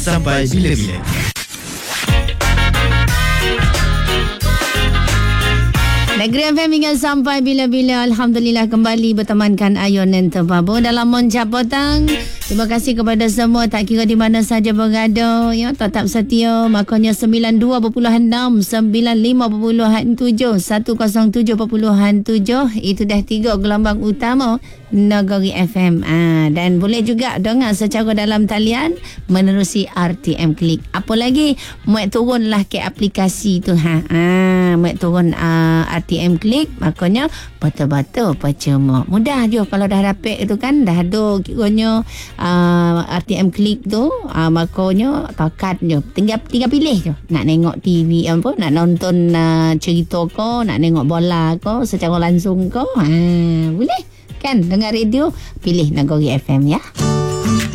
Sampai bila-bila. Negeri FM hingga sampai bila-bila. Alhamdulillah kembali bertemankan Ayun dan Tebabu dalam Monca Petang. Terima kasih kepada semua, tak kira di mana saja berada, ya, tetap setia. Makanya 92.6, 95.7, 107.7 itu dah 3 gelombang utama Negeri FM. Dan boleh juga dengar secara dalam talian menerusi RTM Klik. Apa lagi? Muat turunlah ke aplikasi tu muat turun RTM Klik, makanya betul-betul percuma. Mudah je kalau dah dapat itu kan, dah ada kiranya RTM Klik tu, makanya takat je, tinggal pilih je nak tengok TV apa, nak nonton cerita ke, nak tengok bola ke secara langsung ke, boleh kan dengar radio, pilih Negeri FM ya.